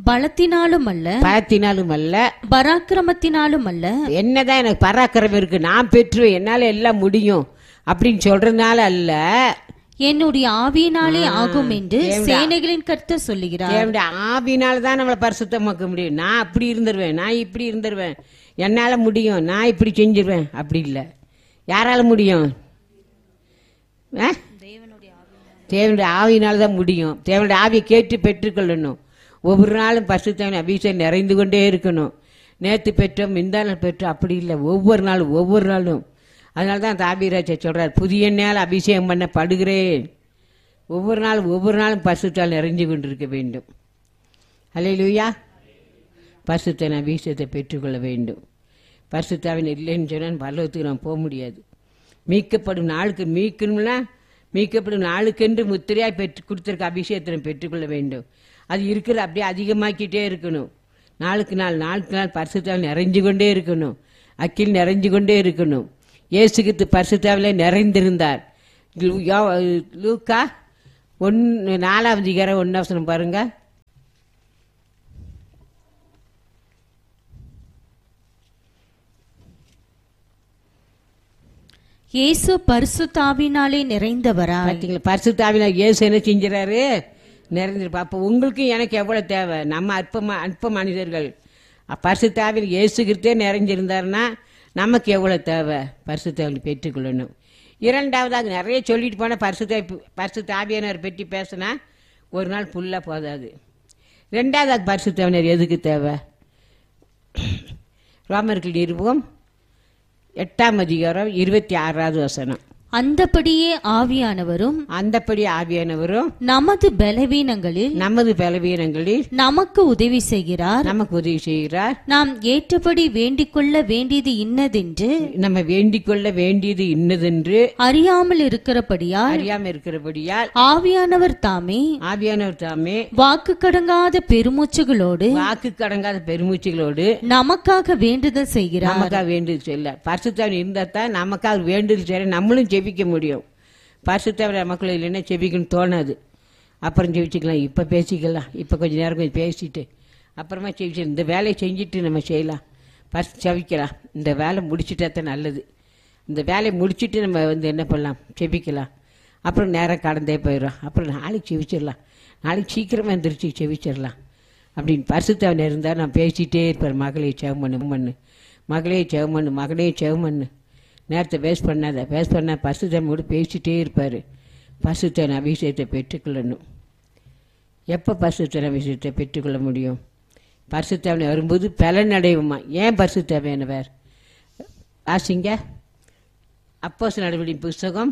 பலத்தினாலும் அல்ல, பலத்தினாலும் அல்ல, பராக்கிரமத்தினாலும் அல்ல. என்னதான் எனக்கு பராக்கிரமம் இருக்கு, நான் பெற்றுவேன், என்னால எல்லாம் முடியும் அப்படின்னு சொல்றதுனால அல்ல, என்னுடைய ஆவியினாலே ஆகும் என்று சேனைகளின் கர்த்தர் சொல்லுகிறார். தேவனுடைய ஆவியினால தான் நம்மளை பரிசுத்தமாக்க முடியும். நான் அப்படி இருந்துருவேன், நான் இப்படி இருந்துருவேன், என்னால முடியும், நான் இப்படி செஞ்சிருவேன், அப்படி இல்லை. யாரால முடியும்? தேவனுடைய ஆவியினால தான் முடியும். தேவனுடைய ஆவியை கேட்டு பெற்றுக்கொள்ளணும். ஒவ்வொரு நாளும் பரிசுத்தமான அபிஷேகம் நிறைந்து கொண்டே இருக்கணும். நேற்று பெற்றோம், இந்த நாள் பெற்றோம், அப்படி இல்லை. ஒவ்வொரு நாளும். அதனால தான் தாபீராஜா சொல்றார், புதிய நாள் அபிஷேகம் பண்ண படுகிறேன். ஒவ்வொரு நாளும் பரிசுத்தால் நிறைஞ்சு கொண்டிருக்க வேண்டும். அல்லேலூயா. பரிசுத்தன் அபிஷேகத்தை பெற்றுக்கொள்ள வேண்டும். பரிசுத்தாவின் இல்லைன்னு சொன்னால் பரலோகத்துக்கு நாம் போக முடியாது. மீட்கப்படும் நாளுக்கென்று முத்திரையாய் பெற்று கொடுத்திருக்க அபிஷேகத்தை பெற்றுக்கொள்ள வேண்டும். அது இருக்கிற அப்படியே அதிகமாக்கிட்டே இருக்கணும். நாளுக்கு நாள் பரிசுத்தாவில் நிறைஞ்சு கொண்டே இருக்கணும். அக்கில் நிறைஞ்சு கொண்டே இருக்கணும். இயேசு கிறிஸ்து பரிசுத்தாவிலே நிறைந்திருந்தார். லூக்கா 4:1 பாருங்க. இயேசு பரிசுத்தாவினாலே நிறைந்தவரா. பரிசுத்தாவினால இயேசு என்ன செஞ்சாரு? நிறைந்திருப்பா. அப்போ உங்களுக்கு எனக்கு எவ்வளவு தேவை? நம்ம அற்ப மனிதர்கள். பரிசுத்தாவில் இயேசு கிறிஸ்தே நிறைஞ்சிருந்தாருன்னா நமக்கு எவ்வளவு தேவை? பரிசுத்தாவில் பெற்றுக்கொள்ளணும். இரண்டாவதாக நிறைய சொல்லிட்டு போனால் பரிசுத்தாவியானவர் பற்றி பேசினா ஒரு நாள் ஃபுல்லாக போதாது. ரெண்டாவதாக பரிசுத்தாவினர் எதுக்கு தேவை? ரோமர்கள் நிருபம் 8:26. அந்தபடியே ஆவியானவரும் நமது பலவீனங்களில் நமக்கு உதவி செய்கிறார். நாம் ஏற்றபடி வேண்டிக் கொள்ள வேண்டியது இன்னதென்று அறியாமல் இருக்கிறபடியால் ஆவியானவர் தாமே வாக்கு கடங்காத பெருமூச்சுகளோடு நமக்காக வேண்டுதல் செய்கிறார். பரிசுத்தம் இருந்தா தான் நமக்காக வேண்டுதல் செய்ய நம்மளும் ஜெபிக்க முடியும். பரிசுத்தவரை மக்கள் இல்லைன்னா ஜெபிக்கணும்னு தோணாது. அப்புறம் ஜெபிச்சுக்கலாம், இப்போ பேசிக்கலாம், இப்போ கொஞ்சம் நேரம் கொஞ்சம் பேசிட்டு அப்புறமா ஜெபிச்சு இந்த வேலையை செஞ்சுட்டு நம்ம செய்யலாம், ஜெபிக்கலாம். இந்த வேலை முடிச்சுட்டா தான் நல்லது. இந்த வேலையை முடிச்சுட்டு நம்ம என்ன பண்ணலாம்? ஜெபிக்கலாம். அப்புறம் நேரம் கடந்தே போயிடும். அப்புறம் நாளைக்கு ஜெபிச்சிடலாம், நாளைக்கு சீக்கிரமாக எழுந்திரிச்சு ஜெபிச்சிடலாம் அப்படின்னு பரிசுத்தவன் இருந்தால் நான் பேசிகிட்டே இருப்பார். மகளே ஜெபம் பண்ணு, மகளே ஜெபம் பண்ணு, மகனே ஜெபம் பண்ணு, நேரத்தை வேஸ்ட் பண்ணாத பரிசுத்தனோடு பேசிகிட்டே இருப்பார். பரிசுத்தன் அபிஷேகத்தை பெற்றுக்கொள்ளணும். எப்போ பரிசுத்தன் அபிஷேகத்தை பெற்றுக்கொள்ள முடியும்? பரிசுத்தவனை வரும்போது பலன் அடைவுமா. ஏன் பரிசுத்தவனவர்? வாசிங்க அப்போஸ்தலர் நடவடிக்கைகளின் புஸ்தகம்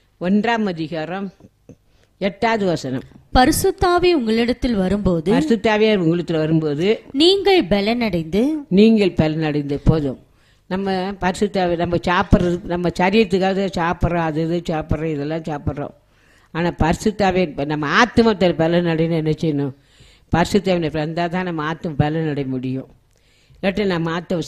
1:8. பரிசுத்தாவி உங்களிடத்தில் வரும்போது நீங்கள் பலனடைந்து போதும். நம்ம பரிசுத்தாவி நம்ம சாப்பிட்றது, நம்ம சரீரத்துக்காக சாப்பிட்றோம், அது இது சாப்பிட்றோம், இதெல்லாம் சாப்பிட்றோம். ஆனால் பரிசுத்தாவே நம்ம ஆத்மத்தில் பலனடைன்னு என்ன செய்யணும்? பரிசுத்தாவினை வந்தால் தான் நம்ம ஆத்ம பலனடைய முடியும். இல்லாட்டி நம்ம ஆத்ம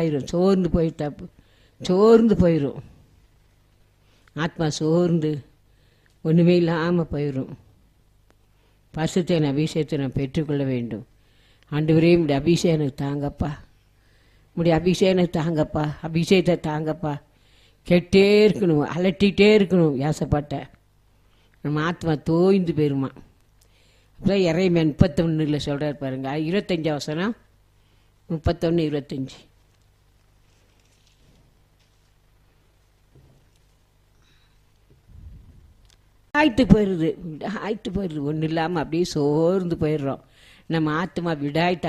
சோர்ந்து போயிடும். ஆத்மா சோர்ந்து ஒன்றுமே இல்லாமல் போயிடும். பரிசுத்தவின் அபிஷேகத்தை நான் பெற்றுக்கொள்ள வேண்டும். ஆண்டவரே உம்முடைய அபிஷேகம் எனக்கு தாங்கப்பா, உம்முடைய அபிஷேகம் தாங்கப்பா, அபிஷேகத்தை தாங்கப்பா. கெட்டே இருக்கணும், அலட்டிகிட்டே இருக்கணும். ஏசப்பட்ட நம்ம ஆத்மா தோய்ந்து போயிருமா. அப்புறம் இறைமையன் 31 சொல்கிறார் பாருங்க, 25 31-25. ஆயிட்டு போயிடுது, ஒன்றும் இல்லாமல் அப்படியே சோர்ந்து போயிடுறோம். நம்ம ஆத்மா விடாய்த்த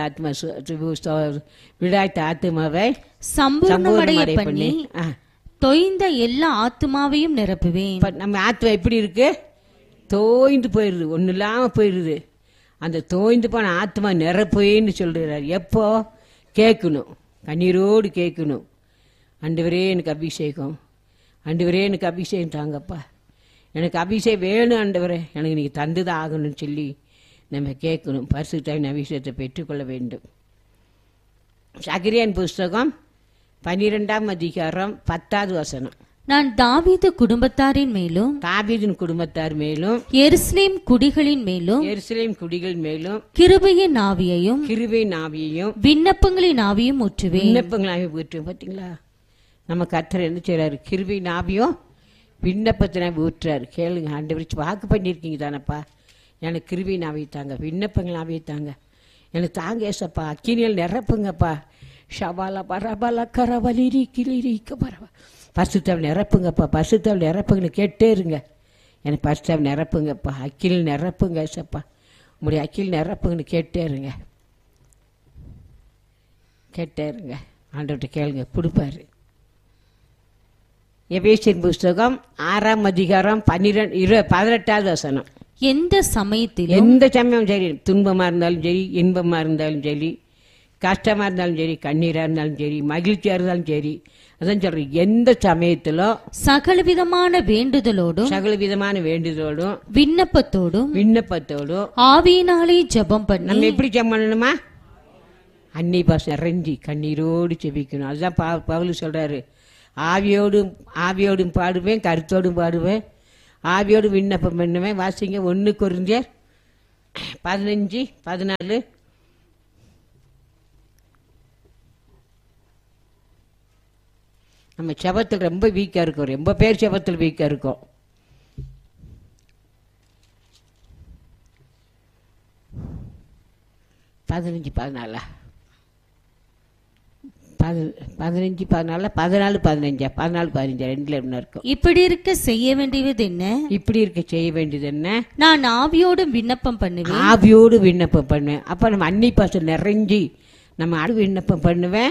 ஆத்மாவை சம்பூர்ணமடைய பண்ணி தொய்ந்த எல்லா ஆத்மாவையும் நிரப்புவேன். நம்ம ஆத்மா எப்படி இருக்கு? தோய்ந்து போயிடுது, ஒன்றும் இல்லாமல் போயிடுது. அந்த தோய்ந்து போன ஆத்மா நிரப்புவேன்னு சொல்கிறார். எப்போ கேட்கணும்? கண்ணீரோடு கேட்கணும். ஆண்டவரே எனக்கு அபிஷேகம், ஆண்டவரே எனக்கு அபிஷேகம் தாங்கப்பா, எனக்கு அபிஷேகம் வேணும் ஆண்டவரே, எனக்கு நீங்கள் தந்துதான் ஆகணும்னு சொல்லி நம்ம கேட்கணும். பரிசுத்தாவின் அபிஷேகத்தை பெற்றுக்கொள்ள வேண்டும். சகரியாவின் புஸ்தகம் 12:10. நான் தாவீது குடும்பத்தாரின் மேலும் தாவீதின் குடும்பத்தார் மேலும் எருசலேம் குடிகளின் மேலும் எருசலேம் குடிகள் மேலும் கிருபையின் ஆவியையும் கிருபையின் ஆவியையும் விண்ணப்பங்களின் ஆவியும் ஊற்றுவேன். விண்ணப்பங்களாக ஊற்றுவேன். பார்த்தீங்களா, நம்ம கர்த்தர் என்ன செய்றாரு? கிருபையின் ஆவியும் விண்ணப்பத்தினாவி ஊற்றுறாரு. கேளுங்க, ஆண்டவர் வாக்கு பண்ணியிருக்கீங்க தானப்பா, எனக்கு கிருபையின் ஆவியை தாங்க, விண்ணப்பங்கள் ஆவியை தாங்க, எனக்கு தாங்க ஏசப்பா, அக்கினியில் நிரப்புங்கப்பா. ஷபாலா பரபாலா கரவலிரி கிளிரிக்க பரவா பரிசுத்தாவில் நிரப்புங்கப்பா, பரிசுத்தாவில் நிரப்புங்கன்னு கேட்டே இருங்க. எனக்கு பரிசுத்தாவில் நிரப்புங்கப்பா, அக்கினில் நிரப்புங்க ஏசப்பா, உங்களுடைய அக்கில் நிரப்புங்கன்னு கேட்டே இருங்க, கேட்டே இருங்க. ஆண்டவர்கிட்ட கேளுங்க, கொடுப்பாரு. எபேசியர் புஸ்தகம் 6ஆம் அதிகாரம் 18வது வசனம். எந்த சமயத்திலும் எந்த சமயம் சரி, துன்பமா இருந்தாலும் சரி, இன்பமா இருந்தாலும் சரி, கஷ்டமா இருந்தாலும் சரி, கண்ணீரா இருந்தாலும் சரி, மகிழ்ச்சியா இருந்தாலும் சரி, அதான் சொல்றேன், எந்த சமயத்திலும் சகலவிதமான வேண்டுதலோடும் சகல விதமான வேண்டுதலோடும் விண்ணப்பத்தோடும் ஆவியினாலே ஜெபம் பண்ணி. நம்ம எப்படி ஜெபம் பண்ணணுமா? அன்னி பாசம் நிறைஞ்சி கண்ணீரோடு செபிக்கணும். அதுதான் பவுல் சொல்றாரு, ஆவியோடும் பாடுவேன், கருத்தோடும் பாடுவேன், ஆவியோடு விண்ணப்பம் பண்ணுவேன். வாசிங்க 1 கொரிந்தியர் 15:14. நம்ம செபத்தில் ரொம்ப வீக்கா இருக்கோம், ரொம்ப பேர் செபத்தில் வீக்கா இருக்கோம். பதினஞ்சு 14 ரெண்டுல இருக்கும். இப்படி இருக்க செய்ய வேண்டியது என்ன? இப்படி இருக்க செய்ய வேண்டியது என்ன? நான் ஆவியோடு விண்ணப்பம் பண்ணுவேன். ஆவியோடு விண்ணப்பம் பண்ணுவேன். அப்ப நம்ம அன்னி பாசம் நிறைஞ்சி நம்ம விண்ணப்பம் பண்ணுவேன்,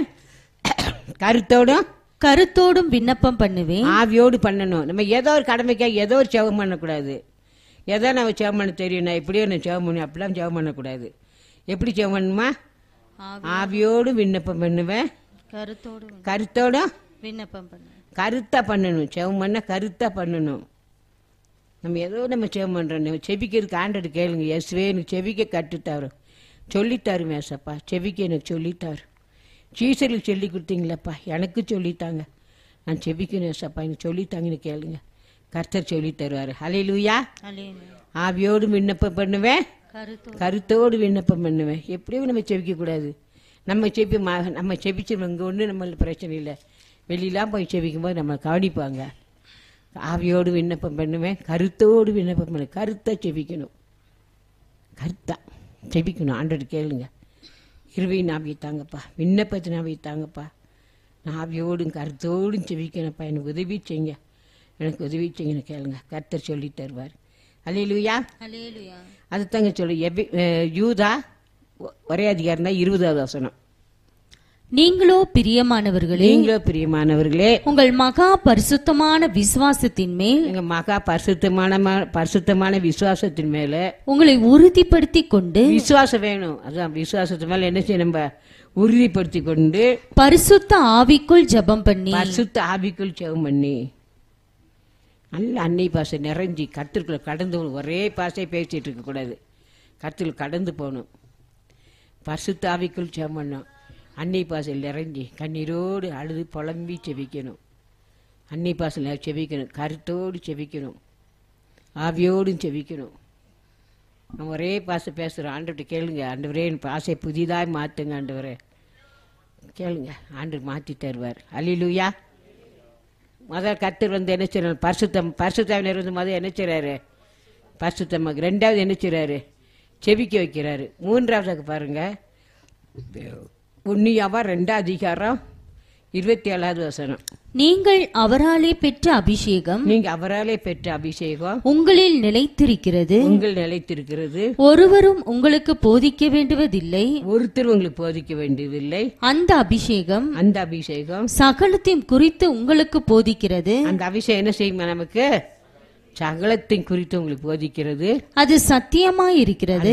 கருத்தோடும் விண்ணப்பம் பண்ணுவேன். ஆவியோடு பண்ணணும். நம்ம ஏதோ ஒரு கடமைக்காக ஏதோ ஒரு செவம் பண்ணக்கூடாது. ஏதோ நம்ம செவம் பண்ண தெரியும், நான் இப்படியோ நான் செவம் பண்ணி அப்படிலாம் செவம் பண்ணக்கூடாது. எப்படி செவம் பண்ணுமா? ஆவியோடு விண்ணப்பம் பண்ணுவேன், கருத்தோடும் விண்ணப்பம் பண்ணுவேன். கருத்தா பண்ணணும், செவம் பண்ண கருத்தா பண்ணணும். நம்ம ஏதோ நம்ம செவம் பண்றோம். செபிக்கிறதுக்கு ஆண்டது கேளுங்க, இயேசுவே எனக்கு செபிக்க கட்டுத்தாரு, சொல்லித்தாரு மேசப்பா, செபிக்க எனக்கு சொல்லித்தாரு. சீசருக்கு சொல்லி கொடுத்தீங்களப்பா, எனக்கு சொல்லித்தாங்க, நான் செபிக்கணும் ஏசப்பா, எனக்கு சொல்லித்தாங்கன்னு கேளுங்க, கர்த்தர் சொல்லி தருவாரு. ஹல்லேலூயா. ஆவியோடு விண்ணப்பம் பண்ணுவேன், கருத்தோடு விண்ணப்பம் பண்ணுவேன். எப்படியும் நம்ம செபிக்க கூடாது. நம்ம செபிச்சவங்க ஒன்றும் நம்மளுக்கு பிரச்சனை இல்லை. வெளியெல்லாம் போய் செபிக்கும் போது நம்ம கவனிப்பாங்க. ஆவியோடு விண்ணப்பம் பண்ணுவேன், கருத்தோடு விண்ணப்பம் பண்ணு. கருத்தை செபிக்கணும், கருத்தா செபிக்கணும். ஆண்டவர் கேளுங்க, கிருபையின் ஆவியை தாங்கப்பா, விண்ணப்பத்தின் ஆவியை தாங்கப்பா, நான் ஆவியோடும் கருத்தோடும் செபிக்கணும்ப்பா, எனக்கு உதவி செய்யுங்க, எனக்கு உதவி செய்யுங்கன்னு கேளுங்க, கர்த்தர் சொல்லி தருவார். அல்லேலூயா. அது தாங்க சொல்லு. யூதா ஒரே அதிகாரம் தான் 20வது வசனம். நீங்களோ பிரியமானவர்களே, உங்கள் மகா பரிசுத்தமான விசுவாசத்தின் மேல், பரிசுத்தமான விசுவாசத்தின் மேல உங்களை உறுதிப்படுத்தி கொண்டு, விசுவாசம் வேணும். அதான் விசுவாசத்து மேல என்ன செய்ய, நம்ம உறுதிப்படுத்தி கொண்டு பரிசுத்த ஆவிக்குள் ஜெபம் பண்ணி, நல்ல அன்னை பாசை நிறைஞ்சி கர்த்தருக்குள்ள கடந்து ஒரே பாசை பேசிட்டு இருக்க கூடாது. கர்த்தருக்குள்ள கடந்து போகணும், பரிசுத்த ஆவிக்குள் ஜெபம் பண்ணணும். அன்னை பாசையில் நிறைஞ்சி கண்ணீரோடு அழுது புலம்பி செபிக்கணும். அன்னை பாசையில் செபிக்கணும், கருத்தோடு செபிக்கணும், ஆவியோடும் செபிக்கணும். நம்ம ஒரே பாசை பேசுகிறோம். ஆண்டவர்கிட்ட கேளுங்க, ஆண்டவரே என் பாசை புதிதாக மாற்றுங்க ஆண்டவரே, கேளுங்க, ஆண்டவர் மாற்றி தருவார். அல்லேலூயா. முதல் கர்த்தர் என்ன செய்யறாரு? பரிசுத்தாவினர் முதல் என்ன செய்றாரு? பரிசுத்தமாக. 2வது என்ன செய்றாரு? செபிக்க வைக்கிறாரு. 3வது பாருங்க, 1 யோவான் 2 அதிகாரம் 27வது வசனம். நீங்கள் அவராலே பெற்ற அபிஷேகம், உங்களில் நிலைத்திருக்கிறது, ஒருவரும் உங்களுக்கு போதிக்க வேண்டுவதில்லை, அந்த அபிஷேகம் சகலத்தையும் குறித்து உங்களுக்கு போதிக்கிறது. அந்த அபிஷேகம் என்ன செய்யுமா? நமக்கு சகலத்தின் குறித்து உங்களுக்கு போதிக்கிறது. அது சத்தியமாய் இருக்கிறது,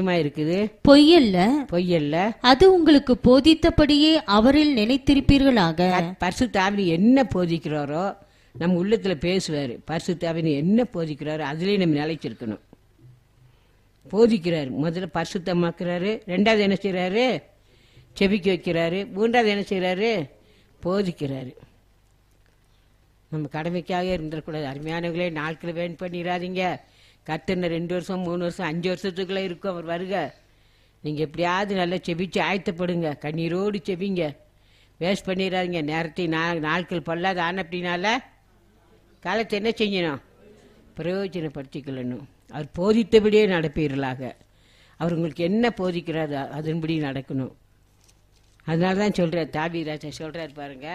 பொய்யல்ல. அது உங்களுக்கு போதித்தபடியே அவரில் நிலைத்திருப்பீர்களாக. பரிசுத்த ஆவி என்ன போதிக்கிறாரோ நம்ம உள்ளத்துல பேசுவாரு. பரிசுத்த ஆவி என்ன போதிக்கிறாரோ அதுலயே நம்ம நிலைச்சிருக்கணும். போதிக்கிறாரு. முதல்ல பரிசுத்தமாக்குறாரு, 2வது என்ன செய்யறாரு? செபிக்க வைக்கிறாரு, 3வது என்ன செய்யறாரு? போதிக்கிறாரு. நம்ம கடமைக்காக இருந்துடக்கூடாது. அருமையானவர்களே, நாட்களை வேன் பண்ணிடாதீங்க. கர்த்தர் 2 வருஷம் 3 வருஷம் 5 வருஷத்துக்குள்ளே இருக்கும் அவர் வருக. நீங்கள் எப்படியாவது நல்லா செபிச்சு ஆயத்தப்படுங்க. கண்ணீரோடு செபிங்க. வேஸ்ட் பண்ணிடாதீங்க நேரத்தை. நாட்கள் பல்லாது ஆன அப்படின்னால காலத்தை என்ன செய்யணும்? பிரயோஜனப்படுத்திக்கொள்ளணும். அவர் போதித்தபடியே நடப்பீர்களாக. அவர் உங்களுக்கு என்ன போதிக்கிறாரோ அதன்படி நடக்கணும். அதனால தான் சொல்கிறார், தாவீது சொல்கிறார் பாருங்க,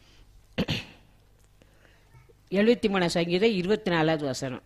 73 சங்கீதம் 24வது வசனம்.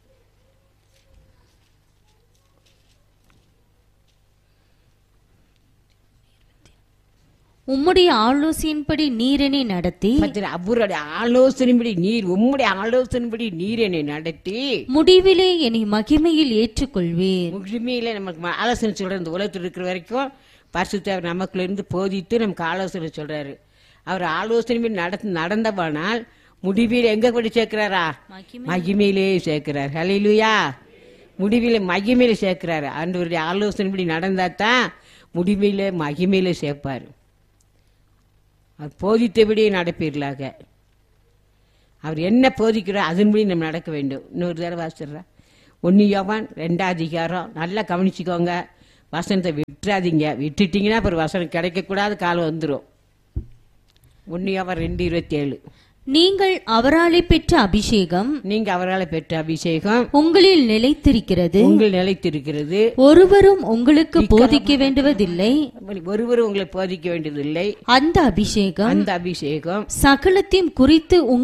உம்முடைய ஆலோசனையின்படி நீர் என்னை நடத்தி, அவருடைய ஆலோசனைப்படி உம்முடைய ஆலோசனைப்படி நீர் என்னை நடத்தி, முடிவிலே என்னை மகிமையில் ஏற்றுக்கொள்வீர். மகிமையில நமக்கு ஆலோசனை சொல்ற. இந்த உலகத்தில் இருக்கிற வரைக்கும் பரிசுத்தர் நமக்குள்ள இருந்து போதித்து நமக்கு ஆலோசனை சொல்றாரு. அவர் ஆலோசனை நடந்தவானால் முடிவில் எங்க கொண்டு சேர்க்கிறாரா? மகிமையிலே சேர்க்கிறார். ஹல்லேலூயா. முடிவில மகிமையில சேர்க்கிறாரு. ஆண்டவருடைய ஆலோசனைப்படி நடந்தா தான் முடிவில மகிமையில சேர்ப்பாரு. அவர் போதித்தபடி நடப்பீர்களாக. அவர் என்ன போதிக்கிறார் அதன்படி நம்ம நடக்க வேண்டும். இன்னொரு தடவை வாசிடுறா, 1 யோவான் 2வது அதிகாரம். நல்லா கவனிச்சுக்கோங்க. வசனத்தை விட்டுறாதீங்க. விட்டுட்டீங்கன்னா அப்புறம் வசனம் கிடைக்கக்கூடாத காலம் வந்துடும். 1 யோவான் 2:27. நீங்கள் அவராலே பெற்ற அபிஷேகம், நீங்க அவரால் பெற்ற அபிஷேகம் உங்களில் நிலைத்திருக்கிறது. ஒருவரும் உங்களுக்கு போதிக்க வேண்டுவதில்லை. ஒருவரும் உங்களுக்கு போதிக்க வேண்டியதில்லை. அந்த அபிஷேகம் சகலத்தையும் குறித்து